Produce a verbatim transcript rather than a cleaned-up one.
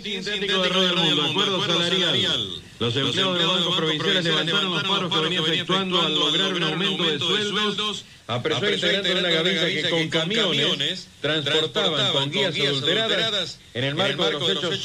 sintético de Radio del Mundo, acuerdo salarial. Los empleados de los bancos provinciales levantaron los paros que venían efectuando al lograr un aumento de sueldos. Apresó integrante de una gavilla que con camiones transportaban con guías adulteradas en el marco de los hechos